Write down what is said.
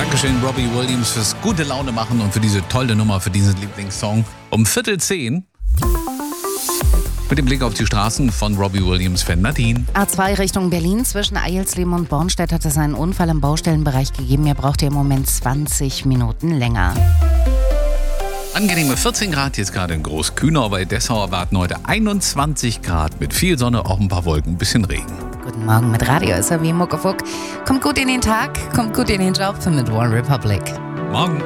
Dankeschön, Robbie Williams, fürs gute Laune machen und für diese tolle Nummer, für diesen Lieblingssong. Um 9:45 mit dem Blick auf die Straßen von Robbie Williams-Fan Nadine. A2 Richtung Berlin zwischen Eilsleben und Bornstedt hat es einen Unfall im Baustellenbereich gegeben. Ihr braucht im Moment 20 Minuten länger. Angenehme 14 Grad jetzt gerade in Großkühnau. Bei Dessau erwarten heute 21 Grad mit viel Sonne, auch ein paar Wolken, ein bisschen Regen. Guten Morgen mit Radio SRW Muckefuck. Kommt gut in den Tag, kommt gut in den Job mit One Republic. Morgen.